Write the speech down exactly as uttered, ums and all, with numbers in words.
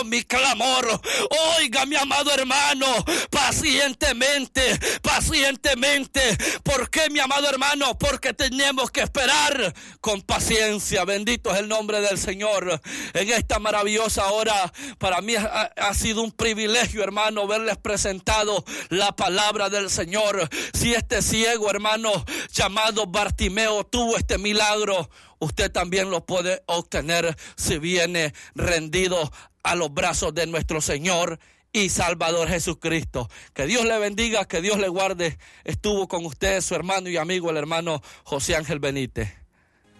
mi clamor. Oiga, mi amado hermano, pacientemente, pacientemente. ¿Por qué, mi amado hermano? Porque tenemos que esperar con paciencia. Bendito es el nombre del Señor. En esta maravillosa hora, para mí ha, ha sido un privilegio, hermano, verles presentado la palabra del Señor. Si este ciego, hermano, llamado Bartimeo, tuvo este milagro, usted también lo puede obtener si viene rendido a los brazos de nuestro Señor y Salvador Jesucristo. Que Dios le bendiga, que Dios le guarde. Estuvo con usted su hermano y amigo, el hermano José Ángel Benítez.